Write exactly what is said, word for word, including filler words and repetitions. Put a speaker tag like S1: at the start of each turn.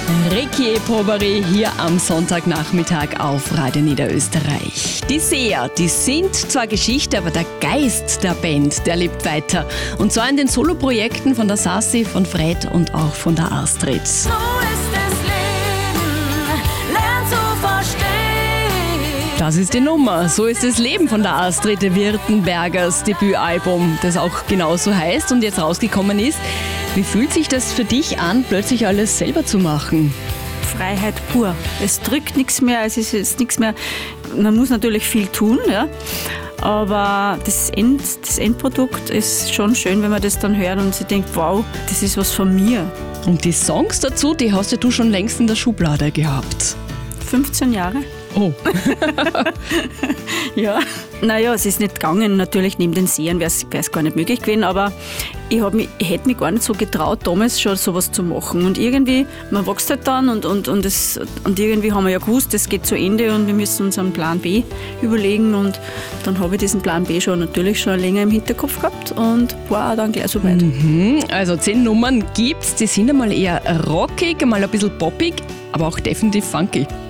S1: Requiem Poveri hier am Sonntagnachmittag auf Radio Niederösterreich. Die Seher, die sind zwar Geschichte, aber der Geist der Band, der lebt weiter. Und zwar in den Soloprojekten von der Sassi, von Fred und auch von der Astrid.
S2: So ist das Leben, lern zu verstehen.
S1: Das ist die Nummer. So ist das Leben von der Astrid Wirtenbergers Debütalbum, das auch genauso heißt und jetzt rausgekommen ist. Wie fühlt sich das für dich an, plötzlich alles selber zu machen?
S3: Freiheit pur. Es drückt nichts mehr, es ist, ist nichts mehr. Man muss natürlich viel tun, ja. Aber das, End, das Endprodukt ist schon schön, wenn man das dann hört und sich denkt, wow, das ist was von mir.
S1: Und die Songs dazu, die hast ja du schon längst in der Schublade gehabt.
S3: fünfzehn Jahre.
S1: Oh.
S3: Ja, naja, es ist nicht gegangen. Natürlich neben den Sehern wäre es gar nicht möglich gewesen, aber ich, mich, ich hätte mich gar nicht so getraut, damals schon sowas zu machen. Und irgendwie, man wächst halt dann und, und, und, das, und irgendwie haben wir ja gewusst, das geht zu Ende und wir müssen uns einen Plan B überlegen. Und dann habe ich diesen Plan B schon natürlich schon länger im Hinterkopf gehabt und war dann gleich so weit.
S1: Mhm, also zehn Nummern gibt's, die sind einmal eher rockig, einmal ein bisschen poppig, aber auch definitiv funky.